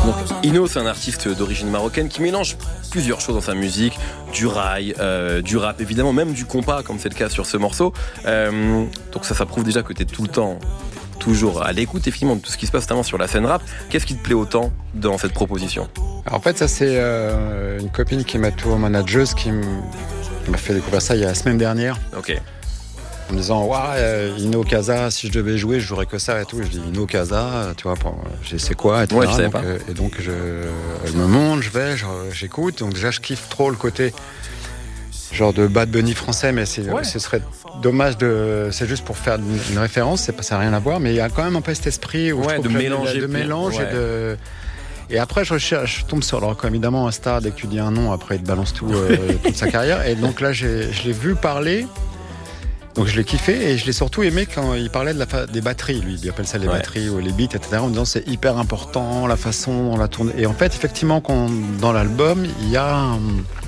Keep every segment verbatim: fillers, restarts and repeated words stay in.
Donc, Ino, c'est un artiste d'origine marocaine qui mélange plusieurs choses dans sa musique, du rail, euh, du rap évidemment, même du compas comme c'est le cas sur ce morceau. Euh, donc ça, ça prouve déjà que tu es tout le temps, toujours à l'écoute et finalement de tout ce qui se passe notamment sur la scène rap. Qu'est-ce qui te plaît autant dans cette proposition ? Alors, en fait, ça c'est euh, une copine qui m'a tour manageuse qui m'a fait découvrir ça il y a la semaine dernière. Ok. En me disant, ouais, euh, Ino Casa, si je devais jouer, je jouerais que ça et tout. Et je dis, Ino Casa, tu vois, pour, je sais quoi, et cetera. Ouais, je savais donc, pas. Euh, et donc, je, je me monte, je vais, je, j'écoute. Donc, déjà, je kiffe trop le côté genre de Bad Bunny français, mais c'est, Ouais. ce serait dommage de. C'est juste pour faire une, une référence, c'est pas, ça n'a rien à voir, mais il y a quand même un peu cet esprit où Ouais, je trouve de que mélanger, de puis- mélange ouais. et de. Et après, je recherche, je tombe sur, alors, évidemment, un star, dès que tu dis un nom, après, il te balance tout, euh, toute sa carrière. Et donc là, j'ai, je l'ai vu parler. Donc je l'ai kiffé et je l'ai surtout aimé quand il parlait de la fa- des batteries, lui, il appelle ça les Ouais. batteries ou les beats, et cetera. En disant c'est hyper important, la façon dont la tourne. Et en fait, effectivement, quand, dans l'album, il y a un,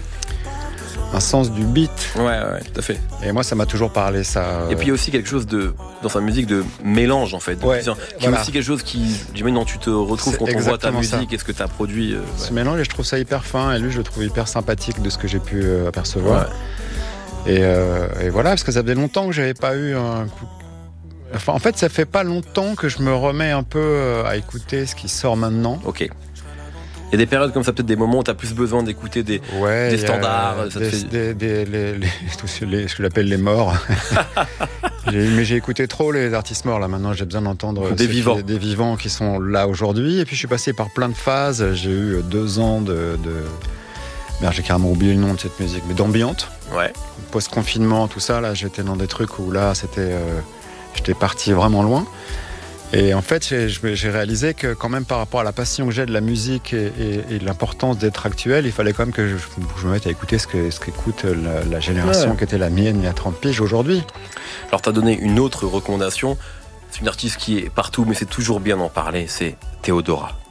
un sens du beat. Ouais, ouais, tout à fait. Et moi, ça m'a toujours parlé, ça. Et puis il y a aussi quelque chose de, dans sa musique de mélange en fait. de Ouais, plusieurs- qui voilà. est aussi quelque chose qui, j'imagine, dont tu te retrouves C'est quand on voit ta exactement musique ça. et ce que tu as produit. euh, ouais. Ce mélange, et je trouve ça hyper fin. Et lui, je le trouve hyper sympathique de ce que j'ai pu euh, apercevoir. Ouais. Et, euh, et voilà, parce que ça faisait longtemps que j'avais pas eu un coup. Enfin, en fait, ça fait pas longtemps que je me remets un peu euh, à écouter ce qui sort maintenant. Ok. Il y a des périodes comme ça, peut-être des moments où tu as plus besoin d'écouter des, Ouais, des il y a standards. Ça te des, fait... des- des- les, les- tous les- ce que j'appelle les morts. J'ai- mais j'ai écouté trop les artistes morts là. Maintenant, j'ai besoin d'entendre Des ceux qui- vivants. des vivants qui sont là aujourd'hui. Et puis, je suis passé par plein de phases. J'ai eu deux ans de. de... Merde, j'ai carrément oublié le nom de cette musique, mais d'ambiante. Ouais. Post-confinement, tout ça, là, j'étais dans des trucs où là, c'était, euh, j'étais parti vraiment loin. Et en fait, j'ai, j'ai réalisé que quand même par rapport à la passion que j'ai de la musique et, et, et l'importance d'être actuel, il fallait quand même que je, je me mette à écouter ce, que, ce qu'écoute la, la génération Ouais. qui était la mienne il y a trente piges aujourd'hui. Alors tu as donné une autre recommandation. C'est une artiste qui est partout, mais c'est toujours bien d'en parler. C'est Théodora.